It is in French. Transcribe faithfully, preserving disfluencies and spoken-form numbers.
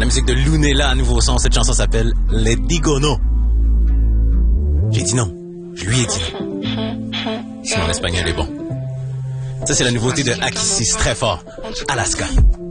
La musique de Lunella à nouveau son. Cette chanson s'appelle Les Digono. J'ai dit non. Je lui ai dit non. Si mon espagnol est bon. Ça, c'est la nouveauté de Akisis, très fort. Alaska.